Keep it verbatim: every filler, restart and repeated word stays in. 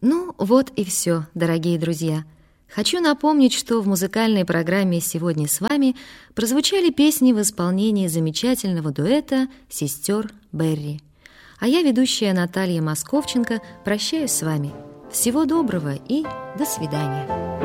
Ну, вот и все, дорогие друзья. Хочу напомнить, что в музыкальной программе «Сегодня с вами» прозвучали песни в исполнении замечательного дуэта сестер Берри. А я, ведущая Наталья Московченко, прощаюсь с вами. Всего доброго и до свидания.